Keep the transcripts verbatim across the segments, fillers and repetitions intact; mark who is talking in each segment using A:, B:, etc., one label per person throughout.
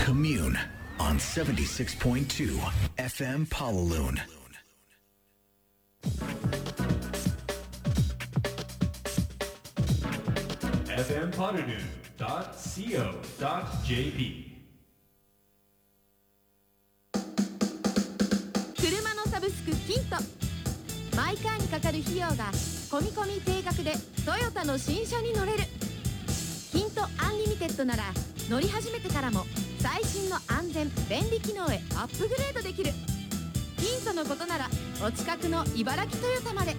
A: Commune on seventy-six point two F M Palaloon.
B: エフエム palaloon dot co dot j p
C: 車のサブスクキント。マイカーにかかる費用が込み込み定額でトヨタの新車に乗れる。キントアンリミテッドなら乗り始めてからも最新の安全便利機能へアップグレードできる。キントのことならお近くの茨城トヨタまで。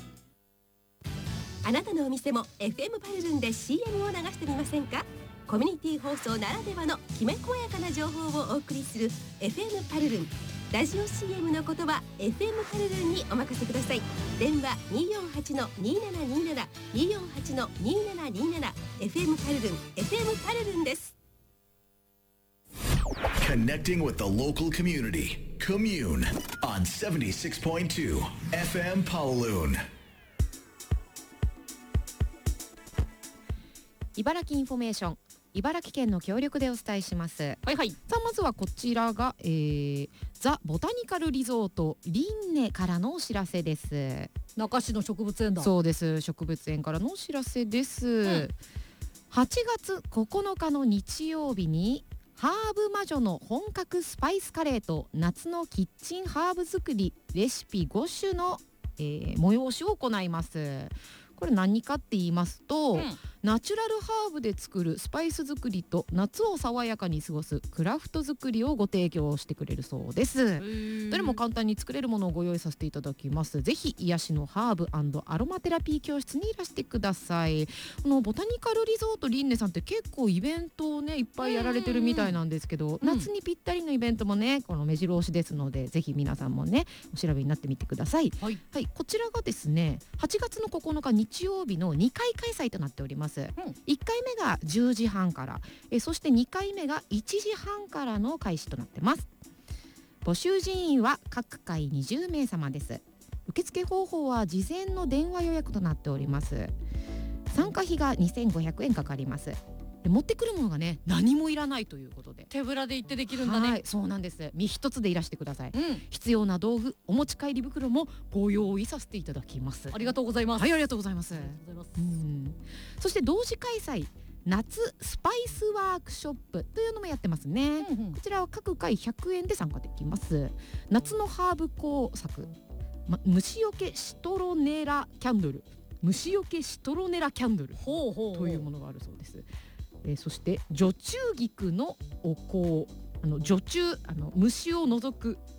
D: あなたのお店も エフエム パルルンで シーエム を流してみませんか。コミュニティ放送ならではのきめ細やかな情報をお送りする エフエム パルルン。ラジオ シーエム の言葉 エフエム パルルンにお任せください。電話 にーよんはちのにーななにーなな にーよんはちのにーななにーなな エフエム パルルン エフエム パルルンです。
A: Connecting with the local community. Commune on seventy-six point two F M Palaloon.
C: 茨城インフォメーション、茨城県の協力でお伝えします。
E: はいはい。
C: さあまずはこちらが、えー、ザ・ボタニカルリゾートリンネからのお知らせです。
E: 中市の植物園だ。
C: そうです、植物園からのお知らせです、うん、はちがつここのかの日曜日にハーブ魔女の本格スパイスカレーと夏のキッチンハーブ作りレシピごしゅの、えー、催しを行います。これ何かって言いますと、うん、ナチュラルハーブで作るスパイス作りと夏を爽やかに過ごすクラフト作りをご提供してくれるそうです。どれも簡単に作れるものをご用意させていただきます。ぜひ癒しのハーブ&アロマテラピー教室にいらしてください。このボタニカルリゾートリンネさんって結構イベントをねいっぱいやられてるみたいなんですけど、夏にぴったりのイベントもねこの目白押しですので、ぜひ皆さんもねお調べになってみてください。はい、はい、こちらがですねはちがつのここのか日曜日のにかい開催となっております。うん、いっかいめがじゅうじはんからえそしてにかいめがいちじはんからの開始となってます。募集人員は各回にじゅうめい様です。受付方法は事前の電話予約となっております。参加費がにせんごひゃくえんかかります。で持ってくるものがね何もいらないということで
E: 手ぶらで行ってできるんだね。
C: はい、そうなんです。身一つでいらしてください。うん、必要な道具お持ち帰り袋もご用意させていただきます。
E: ありがとうございます。
C: はい、ありがとうございます。うん、そして同時開催夏スパイスワークショップというのもやってますね。うんうん、こちらは各回ひゃくえんで参加できます。夏のハーブ工作、ま、虫よけシトロネラキャンドル虫よけシトロネラキャンドルほうほうほうというものがあるそうです。えー、そして除虫菊のお香、あの除虫あの虫を除く